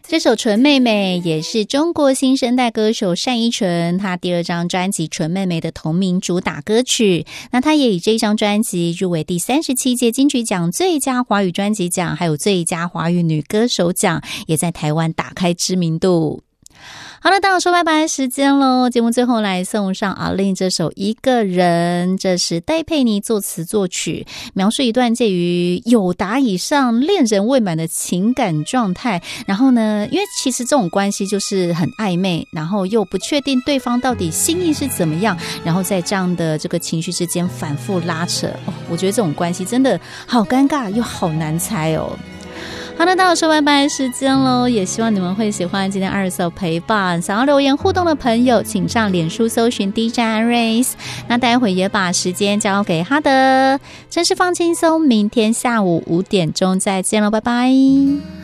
这首《纯妹妹》也是中国新生代歌手单依纯她第2张专辑《纯妹妹》的同名主打歌曲。那她也以这张专辑入围第37届金曲奖最佳华语专辑奖，还有最佳华语女歌手奖，也在台湾打开知名度。好了，到了说拜拜时间咯，节目最后来送上阿令这首《一个人》，这是戴佩妮作词作曲，描述一段介于友达以上恋人未满的情感状态。然后呢，因为其实这种关系就是很暧昧，然后又不确定对方到底心意是怎么样，然后在这样的这个情绪之间反复拉扯，我觉得这种关系真的好尴尬又好难猜哦。好的，到了说拜拜时间咯，也希望你们会喜欢今天20首陪伴。想要留言互动的朋友，请上脸书搜寻 DJ Iris， 那待会也把时间交给他的真是放轻松，明天下午5点钟再见咯，拜拜。